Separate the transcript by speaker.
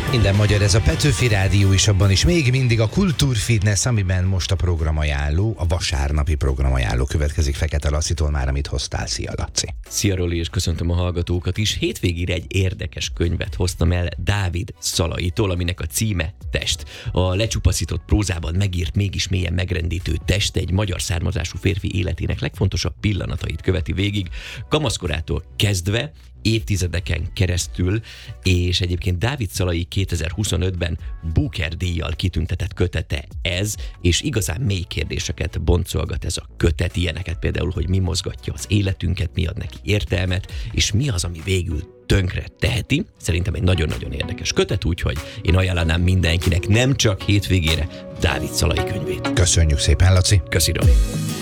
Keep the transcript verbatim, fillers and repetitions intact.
Speaker 1: Minden magyar, ez a Petőfi Rádió is, abban is még mindig a Kultúrfitness, amiben most a programajánló, a vasárnapi programajánló következik Fekete Laccitól már, amit hoztál. Szia, Laci!
Speaker 2: Szia, Roli, és köszöntöm a hallgatókat is. Hétvégére egy érdekes könyvet hoztam el Dávid Szalaitól, aminek a címe Test. A lecsupaszított prózában megírt, mégis mélyen megrendítő Test egy magyar származású férfi életének legfontosabb pillanatait követi végig, kamaszkorától kezdve, évtizedeken keresztül, és egyébként Dávid Szalai kétezer-huszonötben Booker-díjjal kitüntetett kötete ez, és igazán mély kérdéseket boncolgat ez a kötet, ilyeneket például, hogy mi mozgatja az életünket, mi ad neki értelmet, és mi az, ami végül tönkre teheti. Szerintem egy nagyon-nagyon érdekes kötet, úgyhogy én ajánlanám mindenkinek nem csak hétvégére Dávid Szalai könyvét.
Speaker 1: Köszönjük szépen, Laci!
Speaker 2: Köszi, Roli!